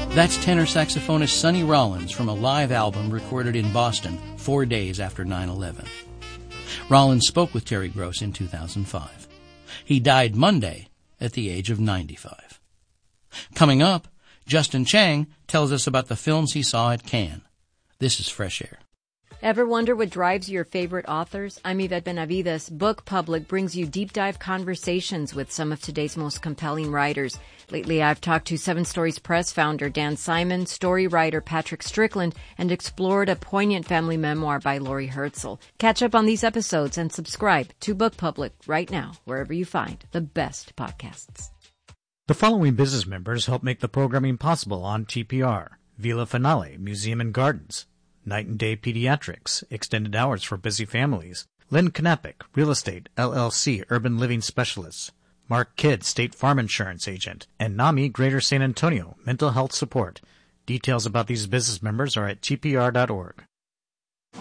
That's tenor saxophonist Sonny Rollins from a live album recorded in Boston 4 days after 9/11. Rollins spoke with Terry Gross in 2005. He died Monday at the age of 95. Coming up, Justin Chang tells us about the films he saw at Cannes. This is Fresh Air. Ever wonder what drives your favorite authors? I'm Yvette Benavides. Book Public brings you deep dive conversations with some of today's most compelling writers. Lately, I've talked to 7 Stories Press founder Dan Simon, story writer Patrick Strickland, and explored a poignant family memoir by Laurie Herzl. Catch up on these episodes and subscribe to Book Public right now, wherever you find the best podcasts. The following business members help make the programming possible on TPR: Villa Finale Museum and Gardens, Night and Day Pediatrics, extended hours for busy families, Lynn Knappich, Real Estate, LLC, Urban Living Specialists, Mark Kidd, State Farm Insurance Agent, and NAMI Greater San Antonio, Mental Health Support. Details about these business members are at tpr.org.